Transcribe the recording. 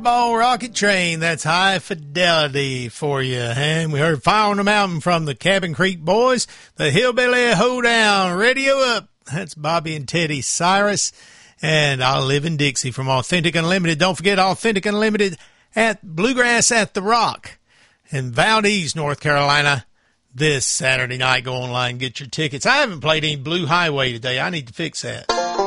Outlaw Rocket Train. That's high fidelity for you. And we heard Fire on the Mountain from the Cabin Creek Boys. The Hillbilly Hoedown. Radio up. That's Bobby and Teddy Cyrus. And I'll Live in Dixie from Authentic Unlimited. Don't forget Authentic Unlimited at Bluegrass at the Rock in Valdez, North Carolina. This Saturday night. Go online and get your tickets. I haven't played any Blue Highway today. I need to fix that.